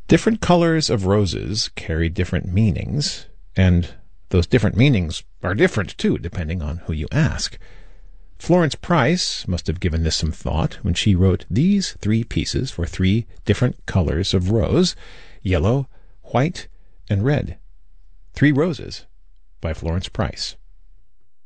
Different colors of roses carry different meanings, and those different meanings are different, too, depending on who you ask. Florence Price must have given this some thought when she wrote these 3 pieces for 3 different colors of rose: yellow, white, and red. 3 Roses by Florence Price.